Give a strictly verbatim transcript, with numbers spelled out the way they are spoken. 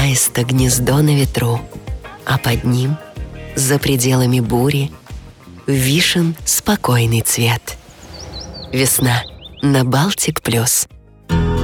аиста гнездо на ветру, а под ним, за пределами бури, вишен спокойный цвет. Весна на Балтик Плюс.